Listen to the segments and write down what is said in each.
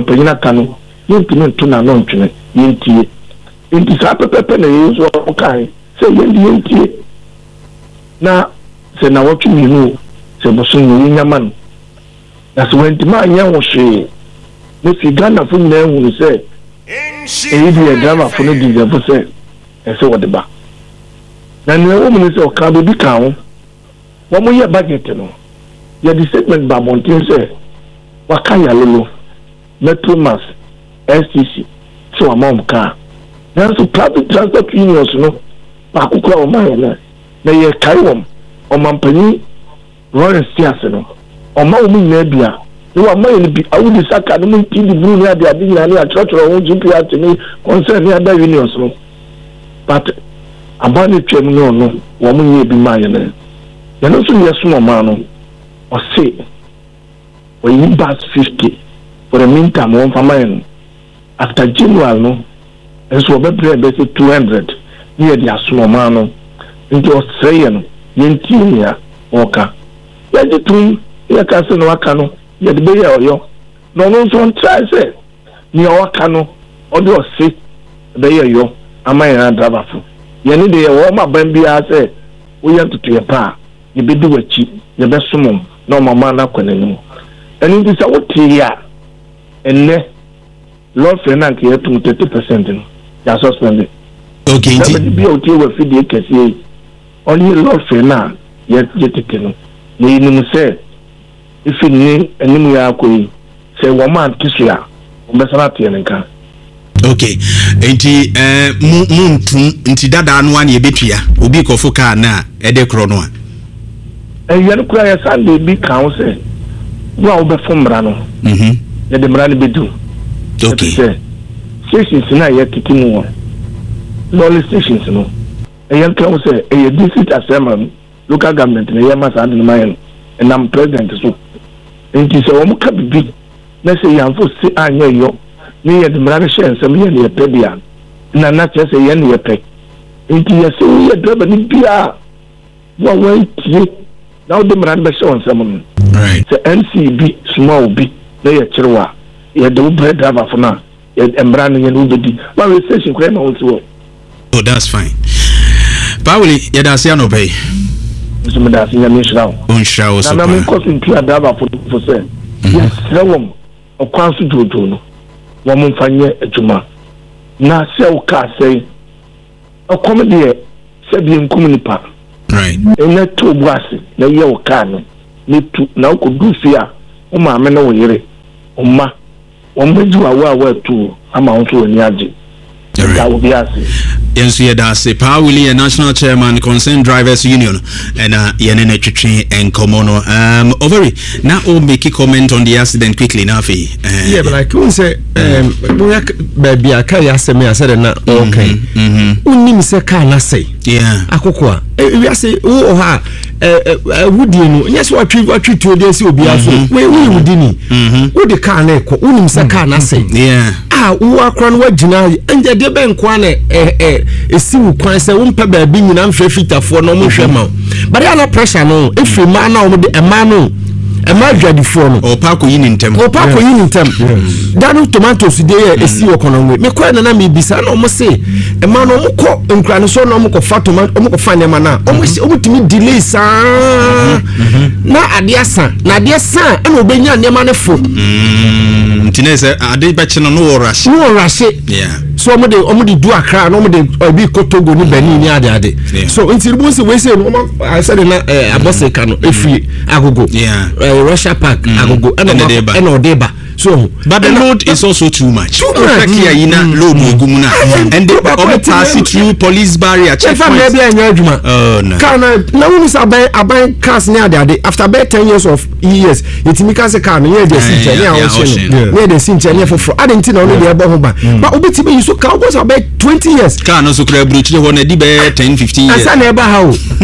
panyina kanu yentimi ntuna no ntwene yentie enti sa pepepe na yeso okai se yentie na se na wotu minu se bosun nyaman na se wentima anya wo hwe ne figana fu na hu se ebi drama fu no dize fu se ese wodeba na ne wo mu se o ka bi ka ho wo mo ye budget no ye the statement ba montin se wakaya lolo Metromas STC so among car now so public transport unions no akukura o man na ye kai wom o mampani Lawrence Tiase no o ma o mu nya bia no wa man bi awudi saka no mu ti di buru ni ade ade nya ni atotoro won GPR ni concern ni ada unions no but abani twem no wo mu nya bi man na ya no so yeso mo man no o say o yi bas 50 for the meantime one family after January no and so be 200 near the small man into Australia yentia oka ya de tun ya ka se no aka no ya de be ya oyo no no so try say ni oka no o de o se be ya yo amaya driver fu ya ni de ya wo ma ban bia say wo ya tutu ya pa ye be du wachi ye be sumom no mama na kwanenim eni bi sa wo tia enne Lord Fernand ke yetu 30% no ya suspend. Okay, nti bi o tie we fidie kese only Lord Fernand ye tete no ni nim se ifi ni enimu ya akoyi se wo man kisua ombesana tie nka. Okay, enti muntu nti dada anu an ye betua obi kofo ka na ede kro no a yan kura ya Sunday bi kan se wa obefomra no ya de mrani bedu. Okay, stations na ya kikimu wa lolly stations no yan kan se e district assembly local government na ya masa adu mayen and I'm president so nti se wo muka bibi na se yan fo si anya yo ni ya de mrani shen se me ya pebia na na che se ya ni ya pe nti ya se ya driver ni bia wa tie na de mrani be shen se mo right se NCB small bi na ya chirwa ya do bread driver for now ya embrano ya no bedi ma we station kwa na wonto. Oh, that's fine. Pauli ya da sia no pay so me da sia me shrawo on shrawo so na me ko sin tia driver for say yes srawom o kwansu dodo no wo mo mfanye adwuma na se o ka say o komede se bi nkum nipa right ene to buase na ye o ka no ni tu na ko du fia o ma me na wo yire o ma o mbeju awa tu ama won so ni age that will be us. Yes, that's Pauli, a national chairman, Concerned Drivers Union, and Yanene Chichi and Komono. Overi, now all make a comment on the accident quickly, Nafi. Yeah, but I couldn't say, baby, I can't say me. I said, okay. Unim se kana say, yeah, Akokwa. We say, oh, ha, would you know? Yes, what treat to this will be also. We would dini. Would the car neko, unim se kana say, yeah. Who are crown what Jinali, and the deben kwane, esi ukwan se wompa ba bi nyina mhwe fita fo no mo hwe ma but ya no pressure no if man na o de ema no ema dwadi fo no o pa ko yin ntem danu tomatoes de esi okono me kwa na me bisa na o mo se ema no mo ko nkran so no mo ko fa tomato o mo ko fa ne ma na o mo timi delay sa na ade asa na e obenya ne ma ne fo tinese ade ba che no wo rush yeah so omode do akra no omode obi kotogo ni bani ni ade so ntirbu se we say no I said na abose ka no efie agogo yeah Russia Park agogo and odeba so but the load is also too much here ina load ogumu na and they pass it through police barrier checkpoint oh no kana na wonu sa aban cars ni ade after about 10 years yetimi ka se car no ye dey sin chene a wo ye dey sin chene foforo ade nti na onu dey ebo ho ba but obetimi so car go about 20 years car no so kra bruchire ho na di be 10-15 years asa na eba ha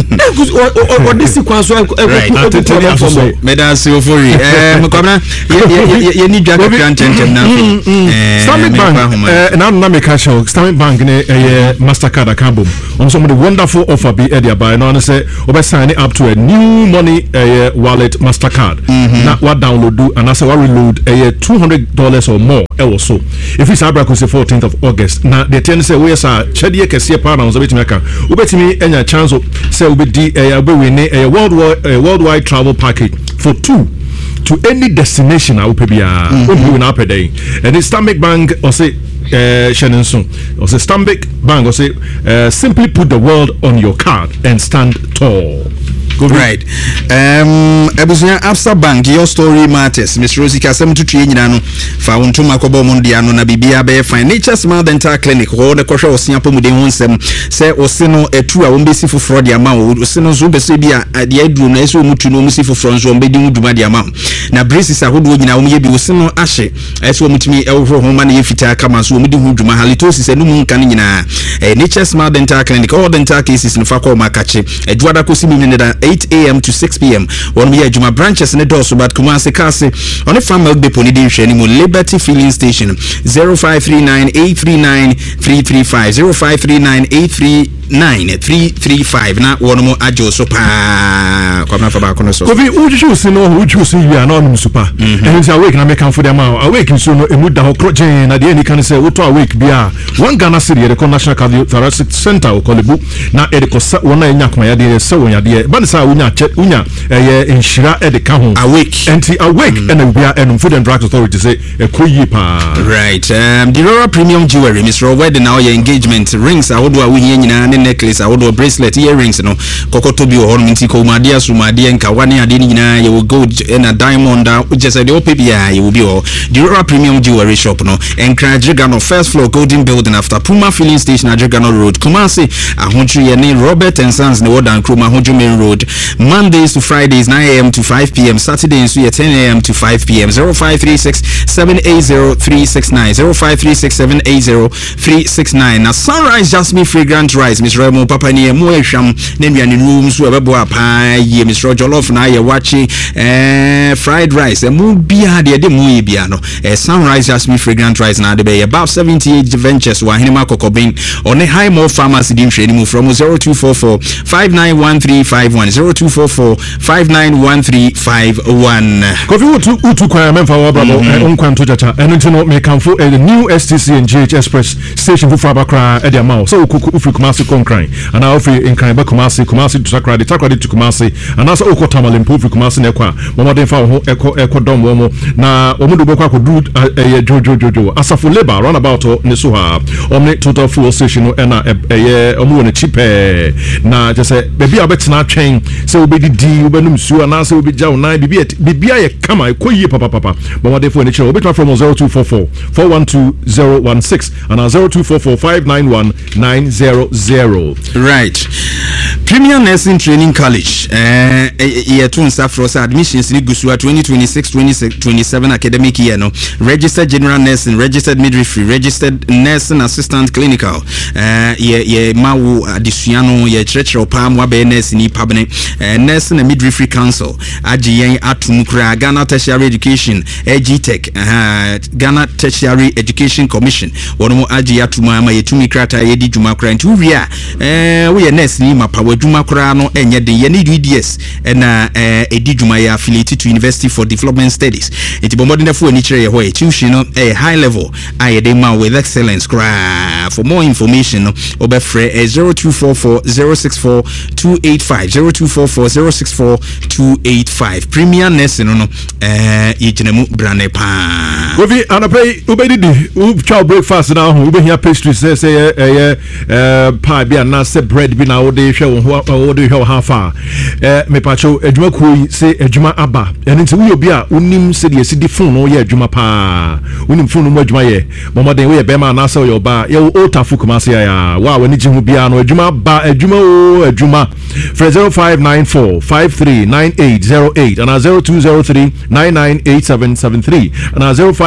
o this sequence medasi ofori mkwabna ye yɛdi dwa kakra ntɛntɛm na Stanbic Bank na me cash Stanbic Bank ne Mastercard account bom on some of the wonderful offer be area by no one say obe sign up to a new money wallet Mastercard na what download do and as what reload $200 or more also if it's abra say 14th of August na the ten say we say chedie kese pa na so betimi aka obetimi enya chance say obedi win a worldwide travel package for 2 to any destination I will pay bia we na pay day and the Stanbic Bank or say Shannon soon or say Stanbic Bank or say simply put the world on your card and stand tall. Right. Ebusunya Absa Bank, your story matters. Miss Rosie Kasem to train no found to Makobo Mondiano na bibia be fine. Nature Smart Dental Clinic, or the Kosha was Siapo Mudi Honsem, say Osino a true I won't be for fraud the amount. Osino Zubesibia at the Edru Nesu Mutuno Musi for France or Bedin Dumadi amount. Na Braces are who would now maybe Osino Ashe, as well Mutimi Elro Homani Fita Kamas, who Mudu Halitosis and Numun Canina. Nature Smart Dental Clinic, all dental cases in Fako Makache, a Dwada Cosimi 8 a.m. to 6 p.m. One we Juma branches in the door so but Kumasi Kasi on the farm milk depot anymore Liberty Filling Station 0539-839-335 0539-839-335 na one more ajo so pa kwamna fa ba kono so Kofi uju si no uju si wi ana super and say awake na make am for them awake so no emu da ho krojen na de any can say woto awake bia one Ghana city the National Cardiothoracic Center o kolebu na e de ko wona enya kuma ya de se wonya de ba sa unya inshira e de ka ho awake and awake and we are Food and Drug Authority say ekoyi pa right the Rora Premium Jewelry Mr. Wedding now your engagement rings ahodo a we here nyina ne necklace ahodo bracelet earrings no kokoto bi ho minti ko madia sumadia nka wane ade nyina ye gold and a diamond just say the opebia ye will be all the Rora Premium Jewelry shop no encourage Gano first floor Golden Building after Puma Filling Station Ajagano Road Kumasi ahonchu ye ne Robert and Sons ne Wodan Kroma ahonchu Main Road Mondays to Fridays 9 a.m. to 5 p.m. Saturdays we 10 a.m. to 5 p.m. 0536-780-369 0536-780-369 na Sunrise Jasmine Fragrant Rice Miss Remo Papa ni emu ehwam na nduane room so ebebo apa ye Miss Jollof na ye wachi fried rice emu bia de mu ye bia no Sunrise Jasmine Fragrant Rice na de be about 78 ventures wa hinima kokobin on high more pharmacy dim training from 0244-591351 0244-591351 Kofi utu kwa memfa wa brabo onkwanto chacha eno ntino me kanfo the new STC and GH Express station for Abakra e dia mawo so okuku ufri Kumasi Konkran ana ufri Nkran ba Kumasi to Takrade to Kumasi ana so okota Malempo ufri Kumasi na kwa momode fa ho eko dom wo mo na omudo bokwa akodu jojo asafo labor run about ne so ha omni total fuel station no na omu ne cheap na just say baby abetina twen say obedi di obenum su ana say obeja una bibia ye kama ekoyi papa momode fo ne chere obetwa from 0244-412-016 and 0244-591-900 right Premier Nursing Training College year 2 Safros admissions ni gusua 2026-2027 academic year no registered general nursing registered midwifery registered nursing assistant clinical ye mawu adisuano ye church opam wa be nurse ni pabne nursing and midwifery council agiyen atumkura Ghana Tertiary Education EGTech Ghana Tertiary Education Commission wono agi atuma ma yetumi krata yedi djuma kra nti wia we ye nurse ni mapa wadwuma kra no enye de ye need EDS na edi djuma ya affiliated to University for Development Studies enti bomodin fo ni kire ye ho tuition no high level aye de ma with excellence kra for more information no obefre 0244-064-285 0244-064-285 Premier Nursing no yichinemu brane pa Kofi anapay ubedidi chow breakfast na ho ube here pastry say pie bia na say bread bi na wo de hwe wo de hwe ha fa me pacho adwuma kuyi say adwuma aba ene nti wo bi a unim say de sidi phone no ye adwuma pa unim phone no adwuma ye momoden we be ma na say yo ba ye otafu Kumasi ya wa wani jihu bia no adwuma ba adwuma for 0594-539808 and 0203-998773 and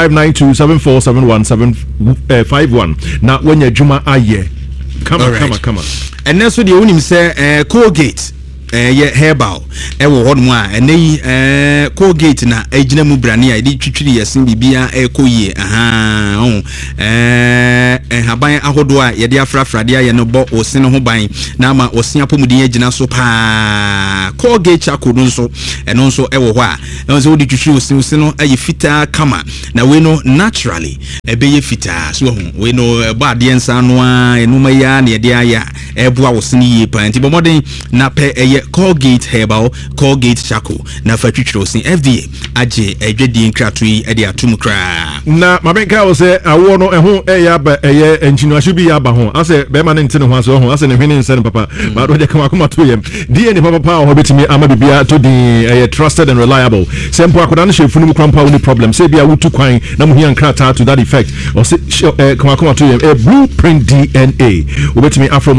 0592-747151 na when adwuma aye come on. And that's what the unim say Colgate herbal ewo hodmo a enei Colgate na ejina mu brane a edi twitwiri yasin bibia ekoyie haban ahodo a yede afrafrade a ye no bo osin ho ban na ama osin apomudin agina so pa Colgate chako nso eno nso ewo ho a enso odi twitwiri osin no aye fita kama na we no naturally ebeye fita so ho we no ba de ensa no a enuma ya na yede aya eboa osin yie pa nti bomoden na pe eye Colgate herbal Colgate chako na fa twitwiri osin FDA age edwedi nkrato yi ede atum kra na mabenka wo se awo no eho eya ba eye enchinuashu bi ya ba ho ase be ma ne ntene ho aso ho ase ne hwene nsen papa ba do je kama kuma to yem die ne papa ho betimi ama bibia to di trusted and reliable sempo akoda no shefunu mu krampa woni problem say bia wutu kwan na mu hia nkrata to that effect o se kama kuma to yem Blueprint DNA wo betimi afro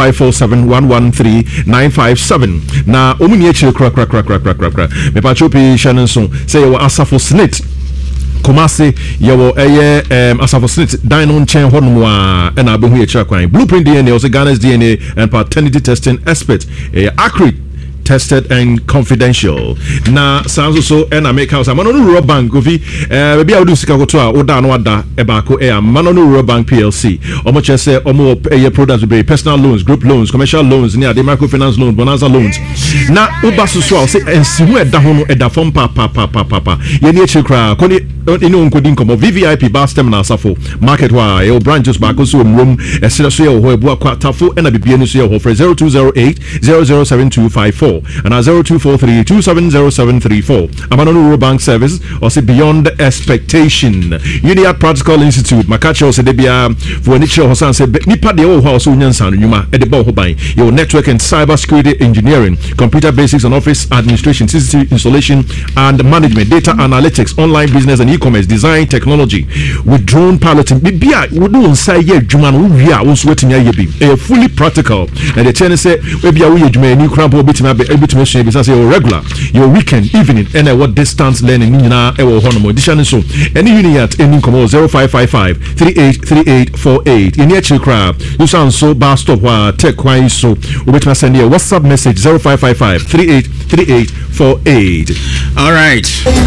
0547113957 na omuni echi kra me pa chopi shanon so say you asafo snit Kumasi yawo asafo snit dino nchen honmo a na abehu ye kira kwan Blueprint DNA also Ghana's DNA and paternity testing expert accurate tested and confidential na sanzo so and America was Manono Rural Bank govi be a do sika koto a oda no ada e ba ko Manono Rural Bank PLC omo chese omo products be personal loans, group loans, commercial loans near the microfinance loans, bonanza loans na uba so so say ensihu eda ho no eda fom pa ye ni echikra ko ni onkodi nkomo VVIP bar terminal safo market wa e branches ba ko so omrom esira so ye ho ebu akwa tafo na bibie ni so ye ho for 0208 007254 and 0243270734. Amanono Rural Bank Service or say beyond expectation. Uniad Practical Institute Makacho se debia for nicho hosan se nipa de o ho so nyansa no nyuma e de ba ho ban your network and cyber security engineering, computer basics and office administration, CCTV installation and management, data analytics, online business and e-commerce, design technology with drone piloting. Bibia we do say ye djuma no wi a wo so wetimi ayebi e fully practical and the chene say we bia we djuma ni krampo bitima able to mention because your regular, your weekend, evening, and what distance learning nina ewo hono edition so any unit any come 0555 383848 in your crab you sound so bar stop wa tech why so we send you a WhatsApp message 0555 383848. All right.